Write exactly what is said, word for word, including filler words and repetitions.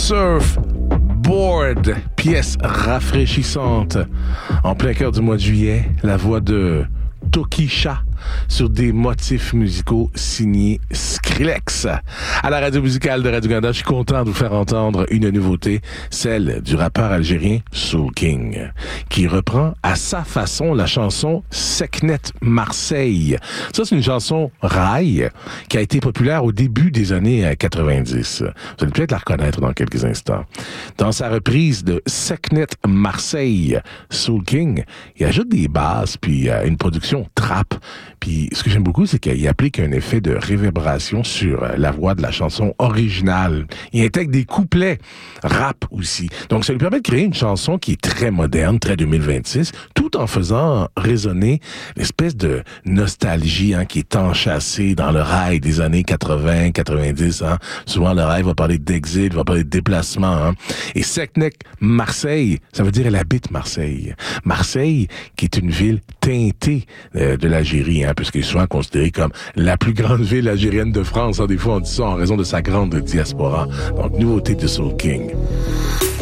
Surfboard, pièce rafraîchissante. En plein cœur du mois de juillet, la voix de Tokischa sur des motifs musicaux signés Skrillex. À la radio musicale de Radio-Canada, je suis content de vous faire entendre une nouveauté, celle du rappeur algérien Soul King, qui reprend à sa façon la chanson Sekhnet Marseille. Ça, c'est une chanson rail qui a été populaire au début des années quatre-vingt-dix. Vous allez peut-être la reconnaître dans quelques instants. Dans sa reprise de Sekhnet Marseille, Soul King, il ajoute des basses puis euh, une production trap. Puis ce que j'aime beaucoup, c'est qu'il applique un effet de réverbération sur la voix de la chanson originale. Il intègre des couplets rap aussi. Donc ça lui permet de créer une chanson qui est très moderne, très deux mille vingt-six, tout en faisant résonner l'espèce de nostalgie hein, qui est enchâssée dans le rail des années quatre-vingts, quatre-vingt-dix. Hein. Souvent le rail va parler d'exil, va parler de déplacement. Hein. Et Sekhnet Marseille, ça veut dire elle habite Marseille. Marseille, qui est une ville teintée euh, de l'Algérie, hein, puisqu'elle est souvent considérée comme la plus grande ville algérienne de France. Hein. Des fois, on dit ça en raison de sa grande diaspora. Donc, nouveauté de Soul King.